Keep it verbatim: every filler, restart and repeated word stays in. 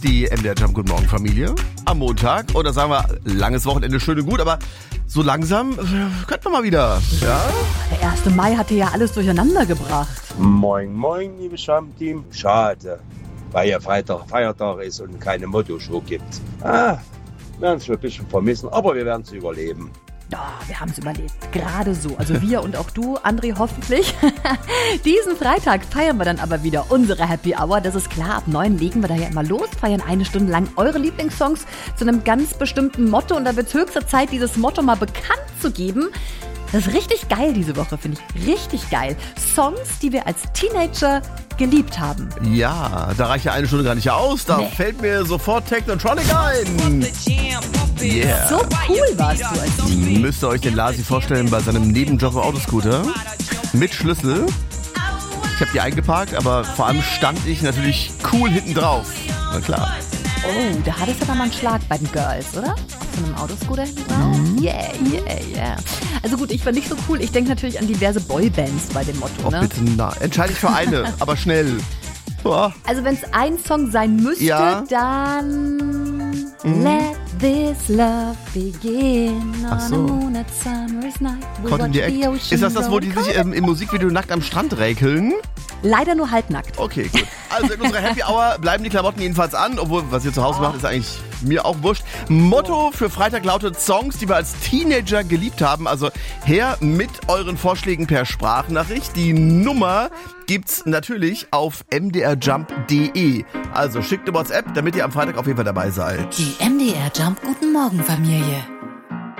ist die M D R Jump Guten Morgen Familie am Montag. Oder sagen wir, langes Wochenende, schön und gut, aber so langsam äh, könnten wir mal wieder. Ja? Der erste Mai hatte ja alles durcheinander gebracht. Moin, moin, liebes Jump-Team. Schade, weil ja Freitag Feiertag ist und keine Motto-Show gibt. Ah, wir werden es schon ein bisschen vermissen, aber wir werden es überleben. Ja, wir haben es überlebt. Gerade so. Also wir und auch du, André, hoffentlich. Diesen Freitag feiern wir dann aber wieder unsere Happy Hour. Das ist klar, ab neun legen wir da ja immer los, feiern eine Stunde lang eure Lieblingssongs zu einem ganz bestimmten Motto. Und da wird es höchste Zeit, dieses Motto mal bekannt zu geben. Das ist richtig geil diese Woche, finde ich. Richtig geil. Songs, die wir als Teenager geliebt haben. Ja, da reicht ja eine Stunde gar nicht aus. Da nee. fällt mir sofort Technotronic ein. Yeah. So cool warst du als Teenie. Müsst ihr euch den Lasi vorstellen bei seinem Nebenjob im Autoscooter. Mit Schlüssel. Ich habe die eingeparkt, aber vor allem stand ich natürlich cool hinten drauf. Na klar. Oh, da hattest du aber mal einen Schlag bei den Girls, oder? Auf so einem Autoscooter hinten drauf? Mhm. Yeah, yeah, yeah. Also gut, ich war nicht so cool. Ich denke natürlich an diverse Boybands bei dem Motto, Oh, ne? bitte, na, entscheide ich für eine, aber schnell. Oh. Also wenn es ein Song sein müsste, Ja. dann Mhm. Let This Love Begin on Ach so. a moonlit summer's night. We Caught in watch the the Act. ocean Ist das das, wo die roll. sich ähm, im Musikvideo nackt am Strand räkeln? Leider nur halbnackt. Okay, gut. Also in unserer Happy Hour bleiben die Klamotten jedenfalls an, obwohl, was ihr zu Hause macht, ist eigentlich mir auch wurscht. Motto für Freitag lautet Songs, die wir als Teenager geliebt haben. Also her mit euren Vorschlägen per Sprachnachricht. Die Nummer gibt's natürlich auf m d r jump punkt d e. Also schickt eine WhatsApp, damit ihr am Freitag auf jeden Fall dabei seid. Die M D R Jump Guten Morgen Familie.